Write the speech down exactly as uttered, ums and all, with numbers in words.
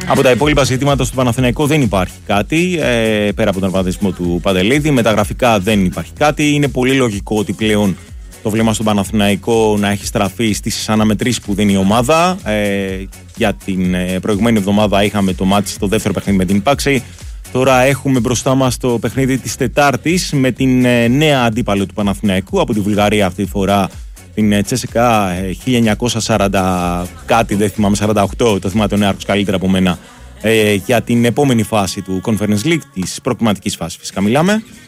Από τα υπόλοιπα ζητήματα στο Παναθηναϊκό δεν υπάρχει κάτι, ε, πέρα από τον τραυματισμό του Παντελίδη. Μεταγραφικά δεν υπάρχει κάτι. Είναι πολύ λογικό ότι πλέον το βλέμμα στον Παναθηναϊκό να έχει στραφεί στις αναμετρήσεις που δίνει η ομάδα. Ε, για την ε, προηγουμένη εβδομάδα είχαμε το μάτι στο δεύτερο παιχνίδι με την Πάξη. Τώρα έχουμε μπροστά μας το παιχνίδι της Τετάρτης με την ε, νέα αντίπαλο του Παναθηναϊκού από τη Βουλγαρία αυτή τη φορά, την Τσέσσεκα χίλια εννιακόσια σαράντα κάτι, δεν θυμάμαι, σαράντα οκτώ, το θυμάται ο Νέαρχος καλύτερα από μένα, ε, για την επόμενη φάση του Conference League, της προκριματικής φάσης φυσικά μιλάμε.